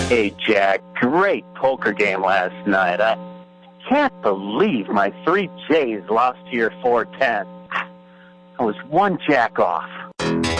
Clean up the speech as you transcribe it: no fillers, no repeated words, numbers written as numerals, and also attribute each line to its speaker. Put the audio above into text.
Speaker 1: Hey, Jack, great poker game last night. I can't believe my 3 J's lost to your 410. I was 1 jack off.